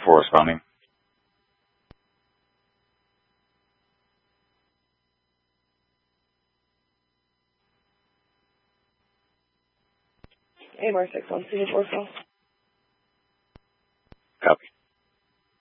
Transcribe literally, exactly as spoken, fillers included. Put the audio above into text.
before responding. A M R six one, Singapore call.